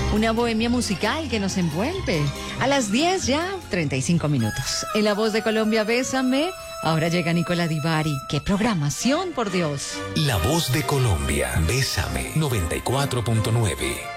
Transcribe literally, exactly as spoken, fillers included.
Una bohemia musical que nos envuelve. A las diez ya, treinta y cinco minutos. En La Voz de Colombia, Bésame. Ahora llega Nicola Di Bari. ¡Qué programación, por Dios! La Voz de Colombia, Bésame, noventa y cuatro punto nueve.